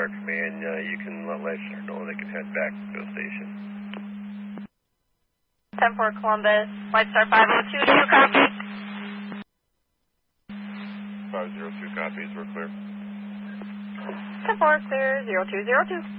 mark for me, and you can let Lifestar know they can head back to the station. 10-4 Columbus, Lifestar 502, do you copy? 502 copies, we're clear. 10-4, clear, 0202.